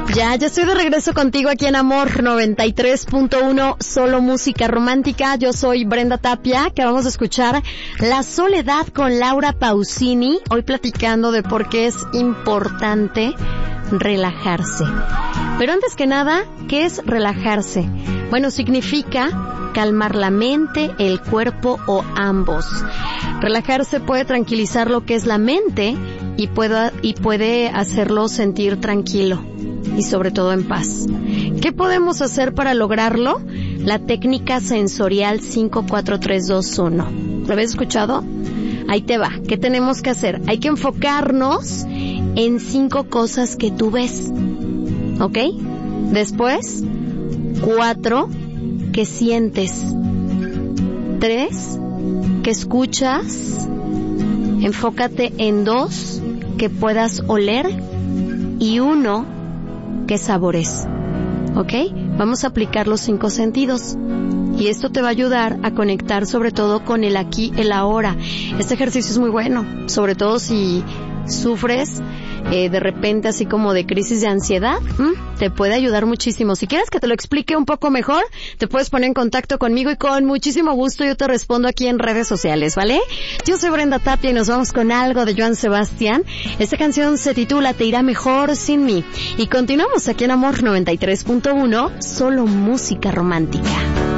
Ya estoy de regreso contigo aquí en Amor 93.1, solo música romántica. Yo soy Brenda Tapia. Acabamos de escuchar La Soledad con Laura Pausini, hoy platicando de por qué es importante relajarse. Pero antes que nada, ¿qué es relajarse? Bueno, significa calmar la mente, el cuerpo o ambos. Relajarse puede tranquilizar lo que es la mente y puede hacerlo sentir tranquilo y sobre todo en paz. ¿Qué podemos hacer para lograrlo? La técnica sensorial 54321. ¿Lo habéis escuchado? Ahí te va. ¿Qué tenemos que hacer? Hay que enfocarnos en 5 cosas que tú ves. ¿Ok? Después, 4 que sientes. 3 que escuchas. Enfócate en 2 que puedas oler y 1 que sabores. ¿Ok? Vamos a aplicar los 5 sentidos. Y esto te va a ayudar a conectar sobre todo con el aquí, el ahora. Este ejercicio es muy bueno, sobre todo si sufres de repente así como de crisis de ansiedad, te puede ayudar muchísimo. Si quieres que te lo explique un poco mejor, te puedes poner en contacto conmigo y con muchísimo gusto yo te respondo aquí en redes sociales, ¿vale? Yo soy Brenda Tapia y nos vamos con algo de Joan Sebastián. Esta canción se titula Te irá mejor sin mí. Y continuamos aquí en Amor 93.1, solo música romántica.